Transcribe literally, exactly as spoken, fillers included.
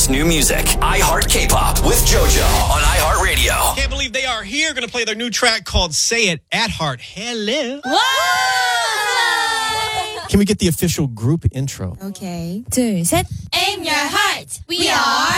best new music. iHeart K-Pop with JoJo on iHeartRadio. Can't believe they are here. Going to play their new track called Say It at Heart. Hello. Whoa! Can we get the official group intro? Okay. 둘, 셋. Aim your heart. We are